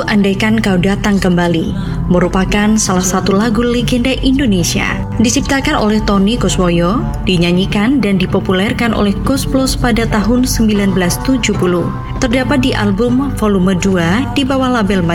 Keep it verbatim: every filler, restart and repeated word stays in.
Lagu Andaikan Kau Datang Kembali merupakan salah satu lagu legenda Indonesia. Diciptakan oleh Tony Kuswoyo, dinyanyikan dan dipopulerkan oleh Koes Plus pada tahun sembilan belas tujuh puluh. Terdapat di album volume dua di bawah label